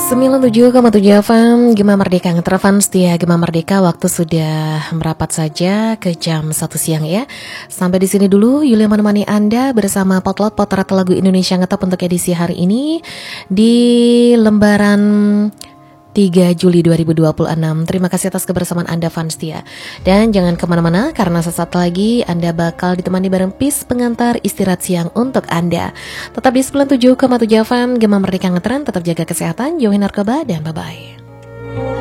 97,7 FM Gema Merdeka Ngetrafan setia Gema Merdeka. Waktu sudah merapat saja ke jam 1 siang ya. Sampai di sini dulu Yulia menemani Anda bersama Potlot Potret Lagu Indonesia Ngetop untuk edisi hari ini di lembaran 3 Juli 2026. Terima kasih atas kebersamaan Anda fans setia. Dan jangan kemana-mana karena sesaat lagi Anda bakal ditemani bareng PIS pengantar istirahat siang untuk Anda. Tetap di 97,7 FM Gema Merdeka Ngetren. Tetap jaga kesehatan, jauhi narkoba, dan bye-bye.